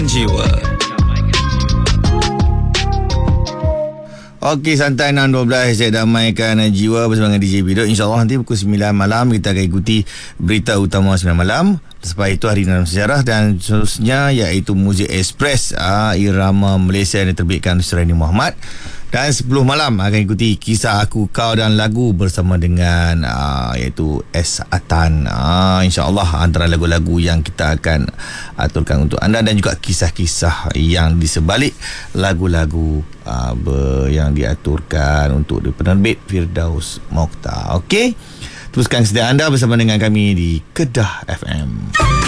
Jiwa. Okey, santai 6.12 saya damaikan jiwa bersama dengan DJ Bidot. InsyaAllah nanti pukul 9 malam kita akan ikuti berita utama 9 malam. Lepas itu Hari Dalam Sejarah dan seterusnya iaitu Muzik Express, irama Malaysia yang diterbitkan Suraini Muhammad. Dan 10 malam akan ikuti Kisah Aku Kau dan lagu bersama dengan iaitu S. Atan. InsyaAllah antara lagu-lagu yang kita akan aturkan untuk anda dan juga kisah-kisah yang di sebalik lagu-lagu yang diaturkan untuk penerbit Firdaus Mokhtar. Okey, teruskan sedia anda bersama dengan kami di Kedah FM.